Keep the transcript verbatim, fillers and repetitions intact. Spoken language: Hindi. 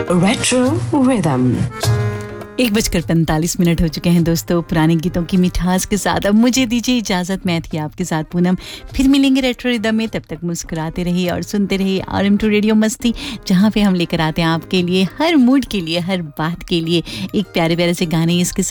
Retro Rhythm. एक बजकर पैंतालीस मिनट हो चुके हैं दोस्तों, पुराने गीतों की मिठास के साथ अब मुझे दीजिए इजाज़त। मैं थी आपके साथ पूनम, फिर मिलेंगे रेट्रो रिदम में। तब तक मुस्कुराते रहिए और सुनते रहिए आरएम टू रेडियो मस्ती, जहाँ पे हम लेकर आते हैं आपके लिए हर मूड के लिए, हर बात के लिए एक प्यारे प्यारे से गाने। इसके